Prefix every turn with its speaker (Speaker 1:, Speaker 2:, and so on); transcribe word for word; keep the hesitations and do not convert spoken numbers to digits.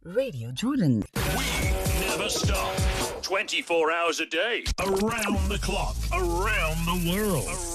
Speaker 1: Radio Jordan.
Speaker 2: We never stop. twenty-four hours a day. Around the clock. Around the world.